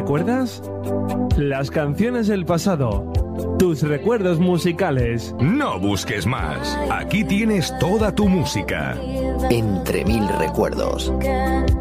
recuerdas? Las canciones del pasado, tus recuerdos musicales. No busques más. Aquí tienes toda tu música. Entre mil recuerdos.